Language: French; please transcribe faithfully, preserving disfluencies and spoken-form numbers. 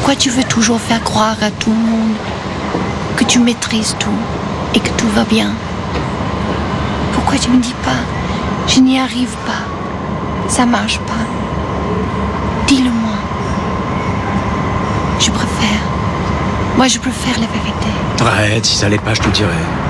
Pourquoi tu veux toujours faire croire à tout le monde que tu maîtrises tout et que tout va bien? Pourquoi tu me dis pas, je n'y arrive pas, ça marche pas? Dis-le-moi. Je préfère. Moi, je préfère la vérité. Arrête, si ça allait pas, je te dirais.